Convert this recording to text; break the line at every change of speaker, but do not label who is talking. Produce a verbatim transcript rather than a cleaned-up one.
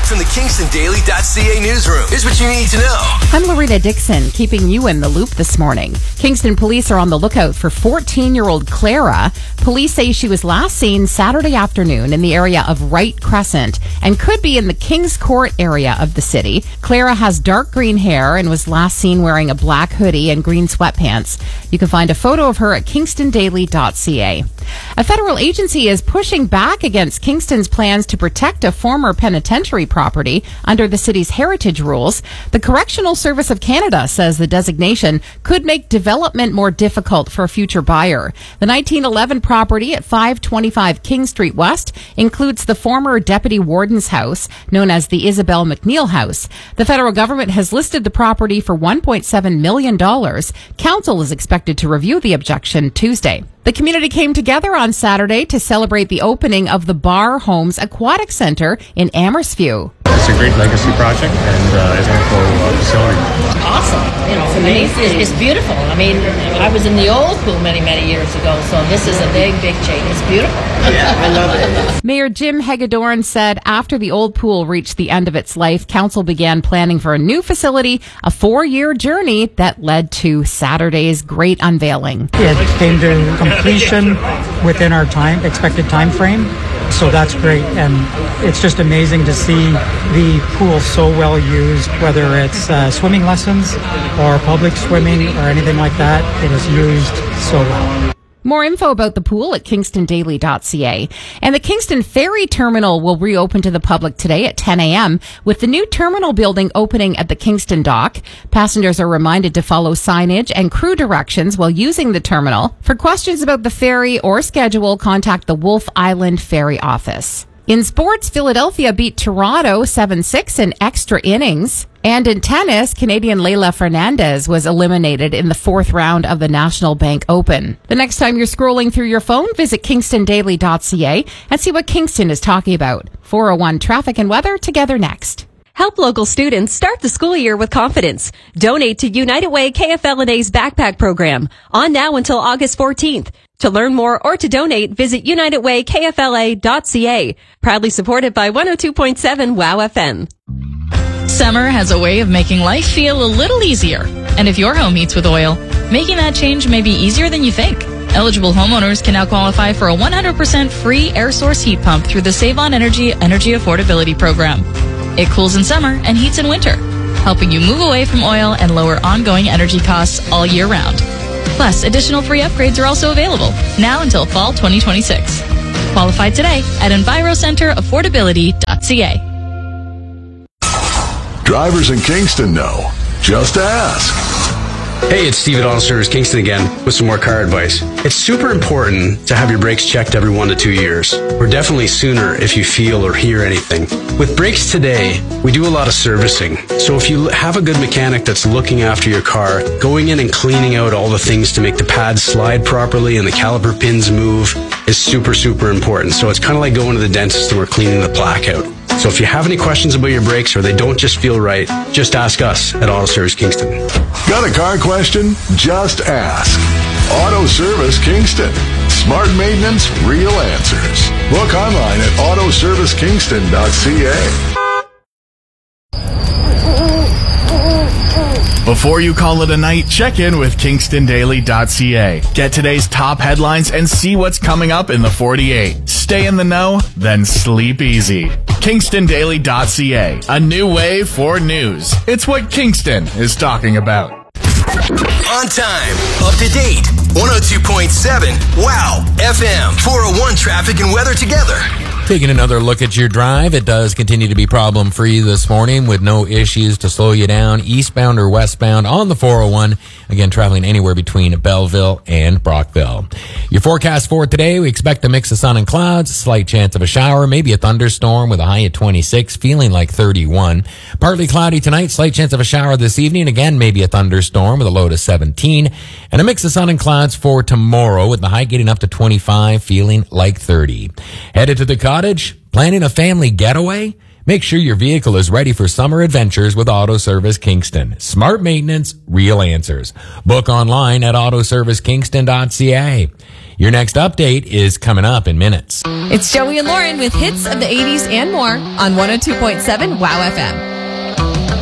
from the Kingston Daily dot C A newsroom. Here's what you need to know.
I'm Lorena Dixon, keeping you in the loop this morning. Kingston police are on the lookout for fourteen-year-old Clara. Police say she was last seen Saturday afternoon in the area of Wright Crescent and could be in the Kings Court area of the city. Clara has dark green hair and was last seen wearing a black hoodie and green sweatpants. You can find a photo of her at Kingston Daily dot C A. A federal agency is pushing back against Kingston's plans to protect a former penitentiary property under the city's heritage rules. The Correctional Service of Canada says the designation could make development more difficult for a future buyer. The nineteen eleven property at five twenty-five King Street West includes the former deputy warden's house, known as the Isabel McNeil House. The federal government has listed the property for one point seven million dollars. Council is expected to review the objection Tuesday. The community came together on Saturday to celebrate the opening of the Bar Homes Aquatic Center in Amhersteview.
It's a great legacy project and uh, it's a wonderful uh, facility.
Awesome. You know, for me, it's, it's beautiful. I mean, I was in the old pool many, many years ago, so this is a big, big change. It's beautiful. Yeah, I love it.
Mayor Jim Hagedorn said after the old pool reached the end of its life, council began planning for a new facility, a four-year journey that led to Saturday's great unveiling.
It came to completion within our time expected time frame. So that's great, and it's just amazing to see the pool so well used, whether it's uh, swimming lessons or public swimming or anything like that. It is used so well.
More info about the pool at Kingston Daily dot C A. And the Kingston Ferry Terminal will reopen to the public today at ten a.m. with the new terminal building opening at the Kingston Dock. Passengers are reminded to follow signage and crew directions while using the terminal. For questions about the ferry or schedule, contact the Wolf Island Ferry office. In sports, Philadelphia beat Toronto seven six in extra innings. And in tennis, Canadian Leylah Fernandez was eliminated in the fourth round of the National Bank Open. The next time you're scrolling through your phone, visit Kingston Daily dot C A and see what Kingston is talking about. four oh one Traffic and Weather together next.
Help local students start the school year with confidence. Donate to United Way K F L N A's backpack program, on now until August fourteenth. To learn more or to donate, visit United Way K F L A dot C A. Proudly supported by one oh two point seven WOW F M.
Summer has a way of making life feel a little easier. And if your home heats with oil, making that change may be easier than you think. Eligible homeowners can now qualify for a one hundred percent free air source heat pump through the Save On Energy Energy Affordability Program. It cools in summer and heats in winter, helping you move away from oil and lower ongoing energy costs all year round. Plus, additional free upgrades are also available, now until fall twenty twenty-six. Qualify today at Enviro Center Affordability dot C A.
Drivers in Kingston know. Just ask.
Hey, it's Steve at Auto Service Kingston again with some more car advice. It's super important to have your brakes checked every one to two years, or definitely sooner if you feel or hear anything. With Brakes Today, we do a lot of servicing. So if you have a good mechanic that's looking after your car, going in and cleaning out all the things to make the pads slide properly and the caliper pins move is super, super important. So it's kind of like going to the dentist and we're cleaning the plaque out. So if you have any questions about your brakes or they don't just feel right, just ask us at Auto Service Kingston.
Got a car question? Just ask. Auto Service Kingston. Smart maintenance, real answers. Look online at auto service kingston dot C A.
Before you call it a night, check in with Kingston Daily dot C A. Get today's top headlines and see what's coming up in the forty-eight. Stay in the know, then sleep easy. Kingston Daily dot C A, a new way for news. It's what Kingston is talking about.
On time, up to date, one oh two point seven WOW F M, four oh one Traffic and Weather together.
Taking another look at your drive, it does continue to be problem-free this morning with no issues to slow you down, eastbound or westbound on the four oh one. Again, traveling anywhere between Belleville and Brockville. Your forecast for today, we expect a mix of sun and clouds, slight chance of a shower, maybe a thunderstorm with a high at twenty-six, feeling like thirty-one. Partly cloudy tonight, slight chance of a shower this evening, again, maybe a thunderstorm with a low to seventeen. And a mix of sun and clouds for tomorrow with the high getting up to twenty-five, feeling like thirty. Headed to the cottage, planning a family getaway? Make sure your vehicle is ready for summer adventures with Auto Service Kingston. Smart maintenance, real answers. Book online at auto service kingston dot C A. Your next update is coming up in minutes.
It's Joey and Lauren with hits of the eighties and more on one oh two point seven WOW F M.